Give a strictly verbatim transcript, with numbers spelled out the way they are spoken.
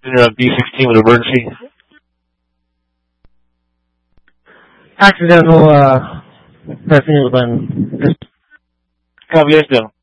on B sixteen with emergency. Accidental uh, pressing of the button. Copy, yes, no.